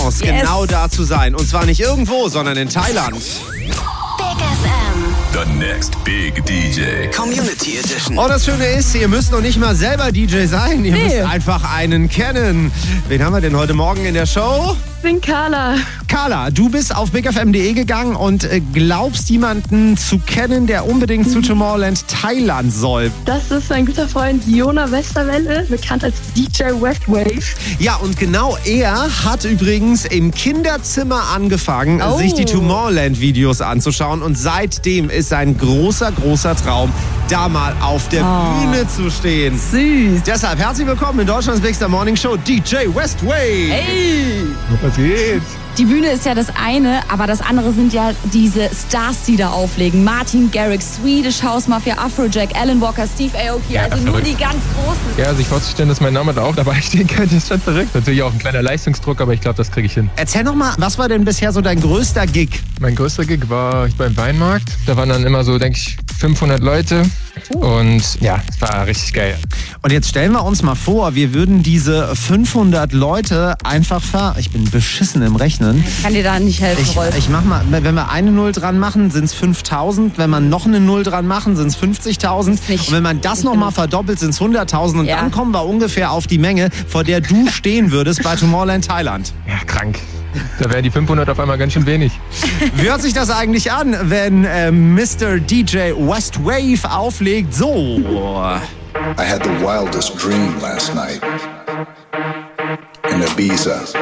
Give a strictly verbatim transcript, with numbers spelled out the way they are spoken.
Yes. Genau da zu sein. Und zwar nicht irgendwo, sondern in Thailand. Big F M. The next big D J. Community Edition. Oh, das Schöne ist, ihr müsst noch nicht mal selber D J sein. Ihr Nee. müsst einfach einen kennen. Wen haben wir denn heute Morgen in der Show? Ich bin Carla. Carla, du bist auf big f m punkt d e gegangen und äh, glaubst jemanden zu kennen, der unbedingt zu Tomorrowland Thailand soll. Das ist mein guter Freund Jona Westerwelle, bekannt als D J Westwave. Ja, und genau er hat übrigens im Kinderzimmer angefangen, Oh. sich die Tomorrowland-Videos anzuschauen. Und seitdem ist sein großer, großer Traum, da mal auf der Oh. Bühne zu stehen. Süß. Deshalb herzlich willkommen in Deutschlands Big Star Morning Show, D J Westwave. Hey. Was geht? Die Bühne ist ja das eine, aber das andere sind ja diese Stars, die da auflegen. Martin Garrix, Swedish House Mafia, Afrojack, Alan Walker, Steve Aoki, Ja, also das nur verrückt. die ganz Großen. Ja, sich vorzustellen, dass mein Name da auch dabei stehen könnte, ist schon verrückt. Natürlich auch ein kleiner Leistungsdruck, aber ich glaube, das kriege ich hin. Erzähl noch mal, was war denn bisher so dein größter Gig? Mein größter Gig war beim Weinmarkt. Da waren dann immer so, denke ich, fünfhundert Leute. Und ja, es war richtig geil. Und jetzt stellen wir uns mal vor, wir würden diese fünfhundert Leute einfach ver... Ich bin beschissen im Rechnen. Ich kann dir da nicht helfen, Ich, Rolf. ich mach mal, wenn wir eine Null dran machen, sind es fünftausend. Wenn wir noch eine Null dran machen, sind es fünfzigtausend. Ist nicht- Und wenn man das nochmal verdoppelt, sind es hunderttausend. Und Ja. dann kommen wir ungefähr auf die Menge, vor der du stehen würdest bei Tomorrowland Thailand. Ja, krank. Da wären die fünfhundert auf einmal ganz schön wenig. Wie hört sich das eigentlich an, wenn äh, Mister D J Westwave auflegt? So. I had the wildest dream last night in Ibiza.